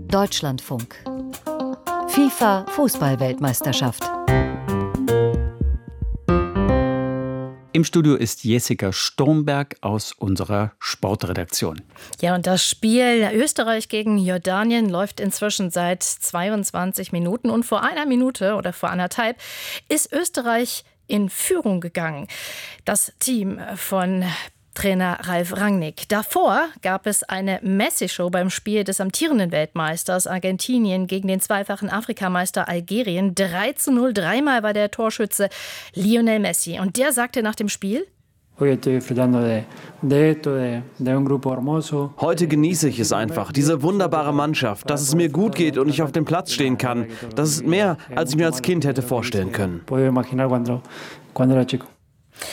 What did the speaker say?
Deutschlandfunk. FIFA Fußball-Weltmeisterschaft. Im Studio ist Jessica Sturmberg aus unserer Sportredaktion. Ja, und das Spiel Österreich gegen Jordanien läuft inzwischen seit 22 Minuten. Und vor einer Minute oder vor anderthalb ist Österreich in Führung gegangen. Das Team von Trainer Ralf Rangnick. Davor gab es eine Messi-Show beim Spiel des amtierenden Weltmeisters Argentinien gegen den zweifachen Afrikameister Algerien. 3:0, dreimal war der Torschütze Lionel Messi. Und der sagte nach dem Spiel: Heute genieße ich es einfach, diese wunderbare Mannschaft, dass es mir gut geht und ich auf dem Platz stehen kann. Das ist mehr, als ich mir als Kind hätte vorstellen können.